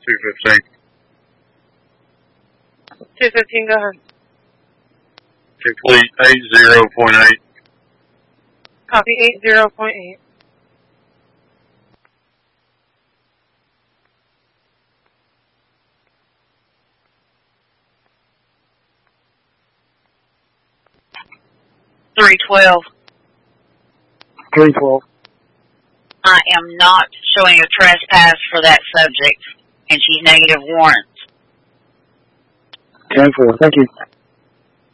215. 215, go ahead. Complete 80.8. Copy 80.8. $312. 312. I am not showing a trespass for that subject, and she's negative warrants. 10-4. Thank you.